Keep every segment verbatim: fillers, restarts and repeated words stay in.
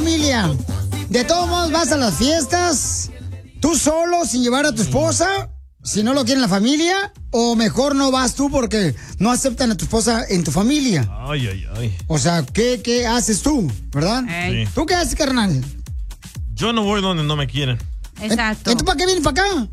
familia, ¿de todos modos vas a las fiestas tú solo sin llevar a tu esposa? Si no lo quiere la familia, o mejor no vas tú porque no aceptan a tu esposa en tu familia. Ay, ay, ay. O sea, ¿qué, qué haces tú, verdad? Sí. ¿Tú qué haces, carnal? Yo no voy donde no me quieren. Exacto. ¿Entonces para qué vienes para acá?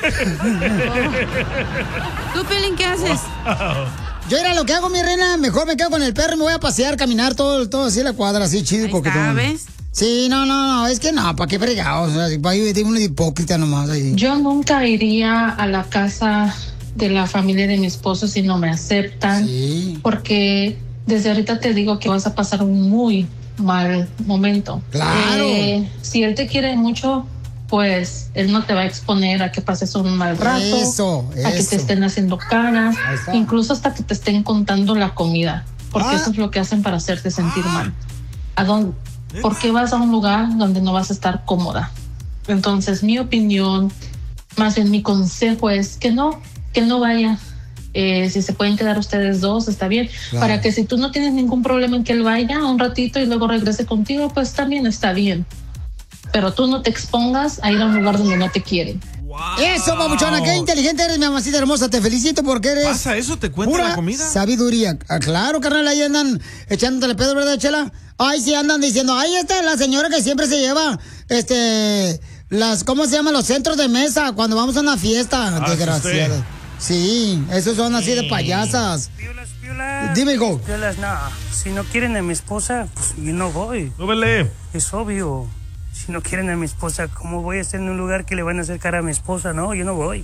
¿Tú, Pelín, qué haces? Yo era lo que hago, mi reina, mejor me quedo con el perro y me voy a pasear, caminar todo, todo así la cuadra, así chido, coquetón. ¿Sabes? Sí, no, no, no, es que no, ¿para qué fregados? O sea, para ir de uno de hipócrita nomás ahí. Yo nunca iría a la casa de la familia de mi esposo si no me aceptan, sí. Porque desde ahorita te digo que vas a pasar un muy mal momento. Claro. Eh, si él te quiere mucho, pues él no te va a exponer a que pases un mal rato, Eso, a que eso. te estén haciendo caras, Ahí está. incluso hasta que te estén contando la comida, porque Ah. eso es lo que hacen para hacerte sentir mal. ¿A dónde? ¿Por qué vas a un lugar donde no vas a estar cómoda? Entonces, mi opinión, más bien mi consejo es que no, que no vaya. Eh, si se pueden quedar ustedes dos, está bien. Claro. Para que si tú no tienes ningún problema en que él vaya un ratito y luego regrese contigo, pues también está bien. Pero tú no te expongas a ir a un lugar donde no te quieren. Wow. Eso, babuchona, qué inteligente eres, mi mamacita hermosa. Te felicito porque eres ¿Pasa eso? ¿Te cuenta pura la comida? sabiduría. Ah, claro, carnal, ahí andan echándote el pedo, ¿verdad, Chela? Ay, sí, andan diciendo, ahí está la señora que siempre se lleva, este, las, ¿cómo se llaman? Los centros de mesa cuando vamos a una fiesta, Ah, desgraciada. usted. Sí, esos son así de payasas. Piolas, piolas. Dime, go. Piolas, no. Si no quieren a mi esposa, pues yo no voy. Súbele. Es obvio. Si no quieren a mi esposa, ¿cómo voy a estar en un lugar que le van a acercar a mi esposa? No, yo no voy.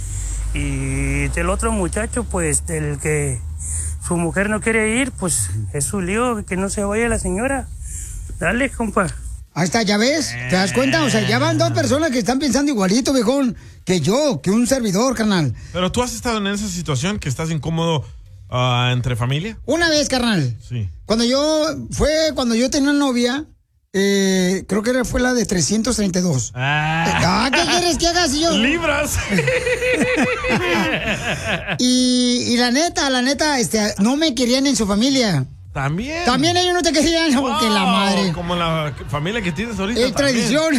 Y del otro muchacho, pues, del que su mujer no quiere ir, pues es su lío, que no se vaya la señora. Dale, compa. Ahí está, ¿ya ves? ¿Te das cuenta? O sea, ya van dos personas que están pensando igualito, viejón, que yo, que un servidor, carnal. Pero tú has estado en esa situación que estás incómodo uh, entre familia. Una vez, carnal. Sí. Cuando yo, fue cuando yo tenía una novia, eh, creo que era, fue la de trescientos treinta y dos. Ah, Ah, ¿qué quieres que haga si yo? Libras. y, y la neta, la neta, este, no me querían en su familia. También. También ellos no te querían, Wow, porque la madre. Como la familia que tienes ahorita. Es tradición.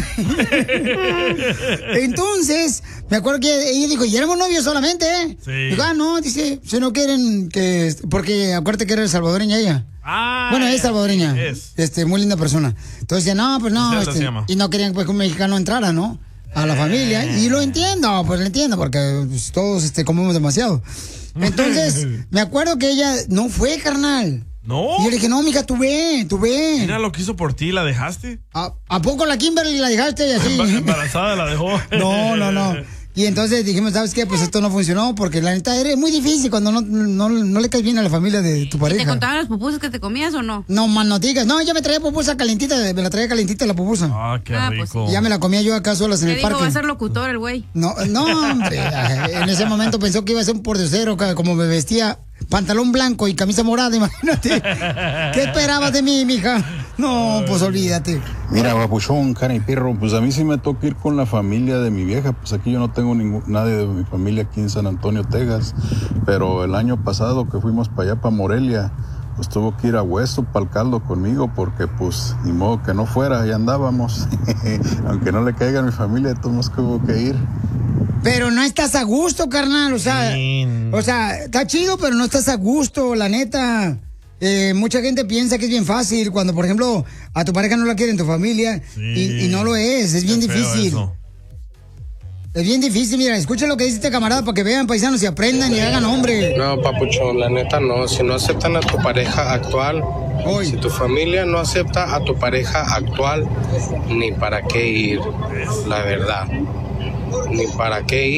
Entonces, me acuerdo que ella dijo, y éramos novios solamente, ¿eh? Sí. Digo, ah, no, dice, si no quieren que... Porque acuérdate que era salvadoreña ella. Ah, Bueno, es salvadoreña. Es. Este, muy linda persona. Entonces decía, no, pues no. Griselda Este, se llama. y no querían pues, que un mexicano entrara, ¿no? A la familia. Y lo entiendo, pues lo entiendo, porque pues, todos este, comemos demasiado. Entonces, me acuerdo que ella no fue, carnal. No. Y yo le dije, no, mija, tú ve, tú ve. Mira lo que hizo por ti, ¿la dejaste? ¿A, ¿A poco la Kimberly la dejaste así? Emba- Embarazada la dejó. No, no, no. Y entonces dijimos, ¿sabes qué? Pues esto no funcionó porque la neta es muy difícil cuando no, no, no le caes bien a la familia de tu ¿Y pareja. te contaban las pupusas que te comías o no? No, man, no digas. No, yo me traía pupusa calentita, me la traía calentita la pupusa. Ah, qué Ah, pues rico. Y ya me la comía yo acá solas en Te el dijo, parque. va a ser locutor el güey. No, no, hombre. En ese momento pensó que iba a ser un pordiosero, ca- como me vestía, pantalón blanco y camisa morada, imagínate. ¿Qué esperabas de mí, mija? No, pues olvídate. Mira, babuchón, cara y perro, pues a mí sí me toca ir con la familia de mi vieja, pues aquí yo no tengo ningún, nadie de mi familia aquí en San Antonio, Texas, pero el año pasado que fuimos para allá, para Morelia, pues tuvo que ir a Hueso, para el caldo conmigo, porque pues ni modo que no fuera, ahí andábamos, aunque no le caiga a mi familia, todos tuvo que ir. Pero no estás a gusto, carnal, o sea, Sí. o sea, está chido, pero no estás a gusto, la neta. Eh, mucha gente piensa que es bien fácil cuando, por ejemplo, a tu pareja no la quiere en tu familia Sí. y, y no lo es, es bien Qué feo difícil. eso. Es bien difícil, mira, escucha lo que dice este camarada para que vean, paisanos, y aprendan y hagan hombre. No, papuchón, la neta no. Si no aceptan a tu pareja actual, Hoy. si tu familia no acepta a tu pareja actual, ni para qué ir, la verdad. Ni para qué ir.